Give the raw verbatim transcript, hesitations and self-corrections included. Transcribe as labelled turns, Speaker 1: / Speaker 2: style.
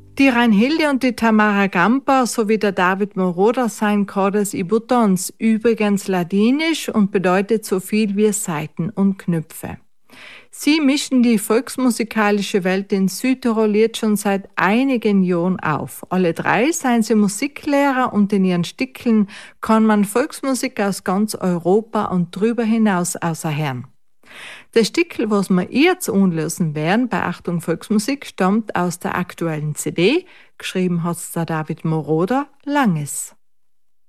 Speaker 1: Die Reinhilde und die Tamara Gamper sowie der David Moroder seien Cordes y Buttons, übrigens ladinisch und bedeutet so viel wie Saiten und Knöpfe. Sie mischen die volksmusikalische Welt in Südtirol jetzt schon seit einigen Jahren auf. Alle drei seien sie Musiklehrer und in ihren Stickeln kann man Volksmusik aus ganz Europa und darüber hinaus außerhören. Der Stickel, was wir jetzt anlösen werden bei Achtung Volksmusik, stammt aus der aktuellen C D. Geschrieben hat's der David Moroder, Langes.